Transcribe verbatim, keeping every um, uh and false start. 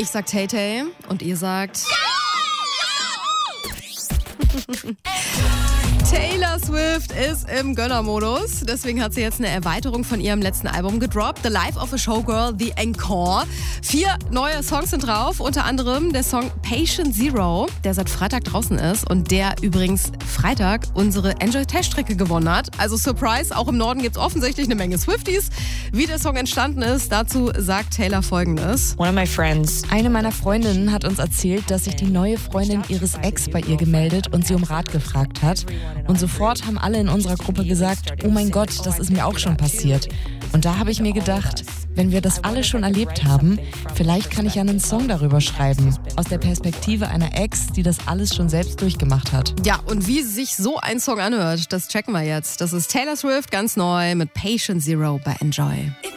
Ich sag Tay-Tay und ihr sagt... Taylor Swift ist im Gönnermodus. Deswegen hat sie jetzt eine Erweiterung von ihrem letzten Album gedroppt. The Life of a Showgirl, The Encore. Vier neue Songs sind drauf. Unter anderem der Song Patient Zero, der seit Freitag draußen ist und der übrigens Freitag unsere Enjoy-Test-Strecke gewonnen hat. Also Surprise, auch im Norden gibt es offensichtlich eine Menge Swifties. Wie der Song entstanden ist, dazu sagt Taylor Folgendes. One of my friends. Eine meiner Freundinnen hat uns erzählt, dass sich die neue Freundin ihres Ex bei ihr gemeldet und sie um Rat gefragt hat. Und sofort haben alle in unserer Gruppe gesagt, oh mein Gott, das ist mir auch schon passiert. Und da habe ich mir gedacht, wenn wir das alle schon erlebt haben, vielleicht kann ich ja einen Song darüber schreiben. Aus der Perspektive einer Ex, die das alles schon selbst durchgemacht hat. Ja, und wie sich so ein Song anhört, das checken wir jetzt. Das ist Taylor Swift ganz neu mit Patient Zero bei Enjoy.